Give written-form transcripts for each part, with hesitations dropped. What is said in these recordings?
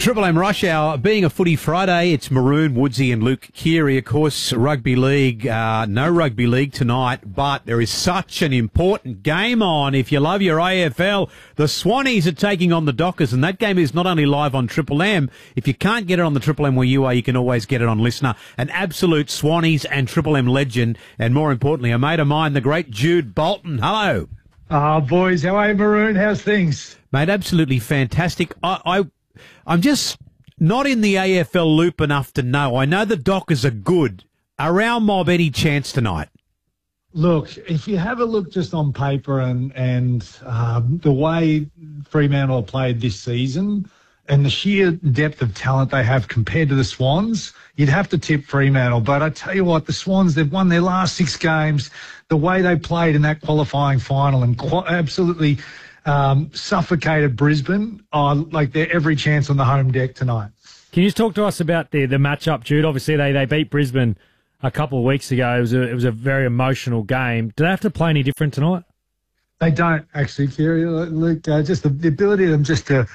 Triple M Rush Hour, being a footy Friday, it's Maroon, Woodsy and Luke Keary. Of course, rugby league, no rugby league tonight, but there is such an important game on. If you love your AFL, the Swannies are taking on the Dockers, and that game is not only live on Triple M. If you can't get it on the Triple M where you are, you can always get it on Listener. An absolute Swannies and Triple M legend, and more importantly, a mate of mine, the great Jude Bolton. Hello. Boys, how are you, Maroon? How's things? Mate, absolutely fantastic. I'm just not in the AFL loop enough to know. I know the Dockers are good. Are our Mob any chance tonight? Look, if you have a look just on paper and the way Fremantle played this season and the sheer depth of talent they have compared to the Swans, you'd have to tip Fremantle. But I tell you what, the Swans, they've won their last 6 games. The way they played in that qualifying final and absolutely suffocated Brisbane, like they're every chance on the home deck tonight. Can you just talk to us about the matchup, Jude? Obviously, they beat Brisbane a couple of weeks ago. It was a very emotional game. Do they have to play any different tonight? They don't, actually, Kerry. Luke, just the ability of them just to,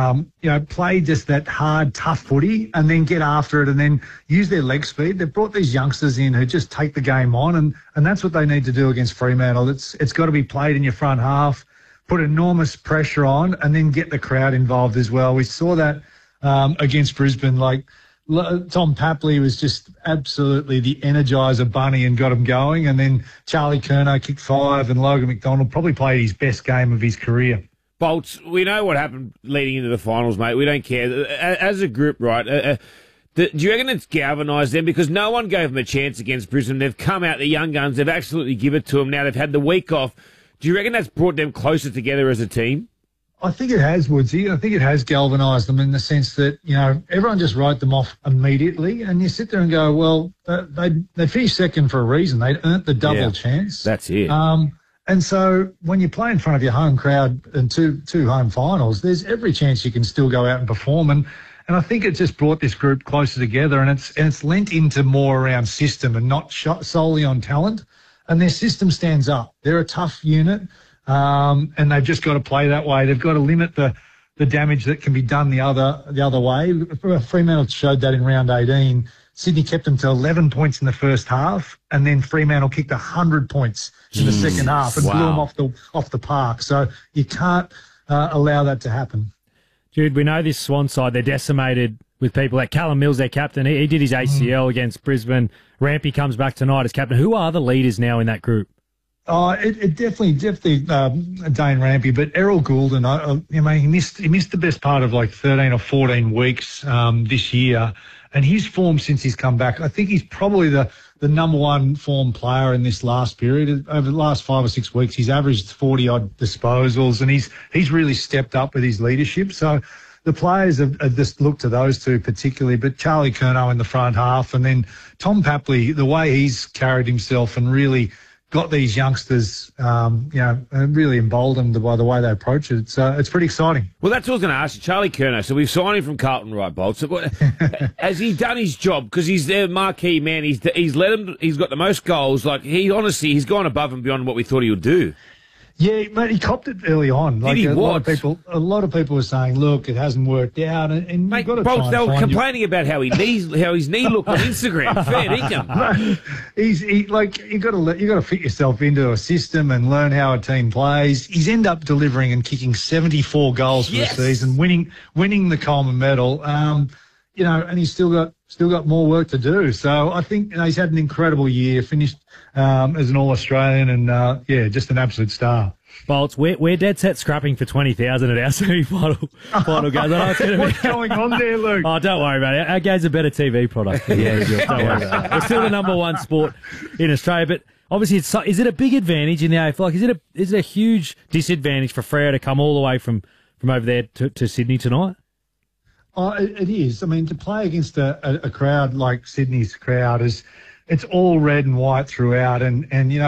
play just that hard, tough footy and then get after it and then use their leg speed. They've brought these youngsters in who just take the game on, and that's what they need to do against Fremantle. It's got to be played in your front half, put enormous pressure on, and then get the crowd involved as well. We saw that against Brisbane. Like Tom Papley was just absolutely the energizer bunny and got him going. And then Charlie Curnow kicked 5, and Logan McDonald probably played his best game of his career. Bolts, we know what happened leading into the finals, mate. We don't care. As a group, right, do you reckon it's galvanised them? Because no one gave them a chance against Brisbane. They've come out, the young guns, they've absolutely given it to them. Now they've had the week off. Do you reckon that's brought them closer together as a team? I think it has, Woodsy. I think it has galvanised them in the sense that, everyone just wrote them off immediately, and you sit there and go, well, they finished second for a reason. They earned the double chance. That's it. And so when you play in front of your home crowd in two home finals, there's every chance you can still go out and perform. And I think it just brought this group closer together, and it's lent into more around system and not solely on talent. And their system stands up. They're a tough unit, and they've just got to play that way. They've got to limit the damage that can be done the other way. Fremantle showed that in round 18. Sydney kept them to 11 points in the first half, and then Fremantle kicked 100 points in the second half and blew them off the park. So you can't allow that to happen. Jude, we know this Swan side, they're decimated with people like Callum Mills, their captain. He did his ACL against Brisbane. Rampy comes back tonight as captain. Who are the leaders now in that group? It definitely Dane Rampy, but Errol Goulden, he missed the best part of like 13 or 14 weeks this year, and his form since he's come back, I think he's probably the number one form player in this last period. Over the last 5 or 6 weeks, he's averaged 40-odd disposals, and he's really stepped up with his leadership. So the players have just looked to those two particularly, but Charlie Curnow in the front half, and then Tom Papley, the way he's carried himself and really got these youngsters, really emboldened by the way they approach it. It's pretty exciting. Well, that's what I was going to ask you. Charlie Curnow, so we've signed him from Carlton, right, Bolt? So has he done his job? Because he's their marquee man. He's got the most goals. Like, he's gone above and beyond what we thought he would do. Yeah, mate, he copped it early on. Did he? A lot of people were saying, look, it hasn't worked out, and mate, you've got to Bolts, they were complaining about how his knee looked on Instagram. Fair dinkum. You got to fit yourself into a system and learn how a team plays. He's ended up delivering and kicking 74 goals for the season, winning the Coleman medal. And he's still got more work to do. So I think he's had an incredible year. Finished as an All-Australian, and just an absolute star. Bolts, we're dead set scrapping for 20,000 at our semi-final games. What's going on there, Luke? Oh, don't worry about it. Our game's a better TV product. Don't worry about it. We're still the number one sport in Australia, but obviously, is it a big advantage in the AFL? Like, is it a huge disadvantage for Freo to come all the way from over there to Sydney tonight? Oh, it is. I mean, to play against a crowd like Sydney's crowd it's all red and white throughout, and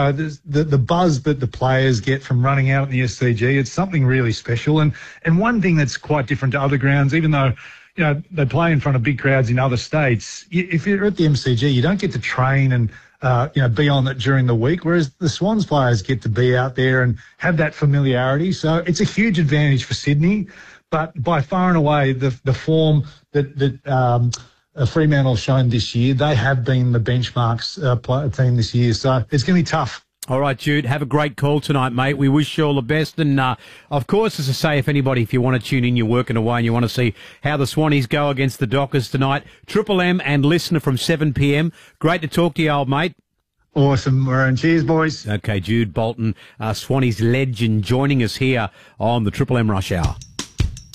the buzz that the players get from running out in the SCG, it's something really special. And one thing that's quite different to other grounds, even though they play in front of big crowds in other states, if you're at the MCG, you don't get to train and be on it during the week, whereas the Swans players get to be out there and have that familiarity. So it's a huge advantage for Sydney. But by far and away, the form that Fremantle shown this year, they have been the benchmarks team this year. So it's going to be tough. All right, Jude, have a great call tonight, mate. We wish you all the best. And, of course, as I say, if you want to tune in, you're working away and you want to see how the Swannies go against the Dockers tonight, Triple M and Listener from 7 p.m. Great to talk to you, old mate. Awesome, Maroon. Cheers, boys. Okay, Jude Bolton, Swannies legend, joining us here on the Triple M Rush Hour.